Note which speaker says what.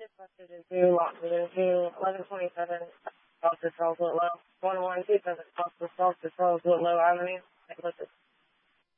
Speaker 1: requested into Lockwood into 1127 Foster Charles Whitlow, 1127 Foster Charles Whitlow Avenue, St. Louis.